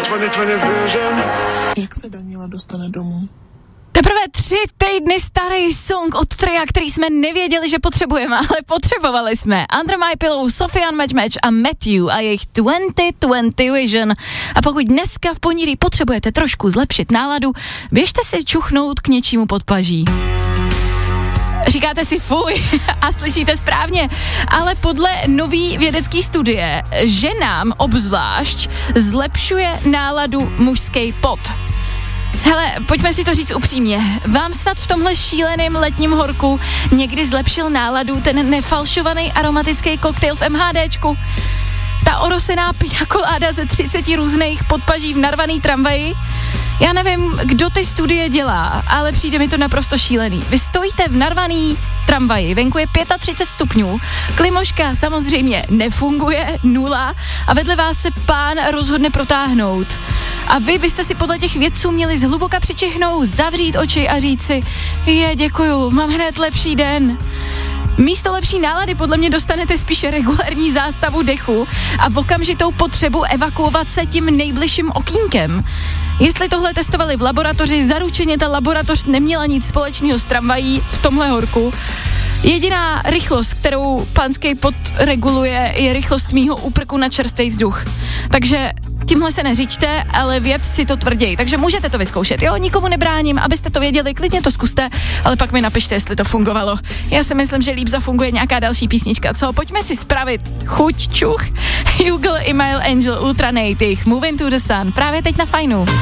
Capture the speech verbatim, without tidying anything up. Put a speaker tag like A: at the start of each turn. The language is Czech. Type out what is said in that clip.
A: Jak se Daniela dostane domů?
B: Teprve tři týdny starý song od tria, který jsme nevěděli, že potřebujeme, ale potřebovali jsme. Under My Pillow, Sofian Match Match a Matthew a jejich dvacet dvacet Vision. A pokud dneska v pondělí potřebujete trošku zlepšit náladu, běžte si čuchnout k něčímu podpaží. Říkáte si fuj a slyšíte správně, ale podle nový vědecký studie ženám obzvlášť zlepšuje náladu mužský pot. Hele, pojďme si to říct upřímně. Vám snad v tomhle šíleném letním horku někdy zlepšil náladu ten nefalšovaný aromatický koktejl v MHDčku? Ta orosená piña colada ze třiceti různých podpaží v narvaný tramvaji? Já nevím, kdo ty studie dělá, ale přijde mi to naprosto šílený. Vy stojíte v narvaný tramvaji, venku je třicet pět stupňů, klimoška samozřejmě nefunguje, nula a vedle vás se pán rozhodne protáhnout. A vy byste si podle těch vědců měli zhluboka přičihnout, zavřít oči a říct si, je, děkuju, mám hned lepší den. Místo lepší nálady podle mě dostanete spíše regulární zástavu dechu a v okamžitou potřebu evakuovat se tím nejbližším okýnkem. Jestli tohle testovali v laboratoři, zaručeně ta laboratoř neměla nic společného s tramvají v tomhle horku. Jediná rychlost, kterou pánský pot reguluje, je rychlost mýho úprku na čerstvý vzduch. Takže tímhle se neříčte, ale vědci to tvrději. Takže můžete to vyzkoušet, jo? Nikomu nebráním, abyste to věděli, klidně to zkuste, ale pak mi napište, jestli to fungovalo. Já si myslím, že líp zafunguje nějaká další písnička, co? Pojďme si spravit chuť, čuch. Hugo, Email, Angel, Ultra Nate, Moving to the Sun, právě teď na Fajnu.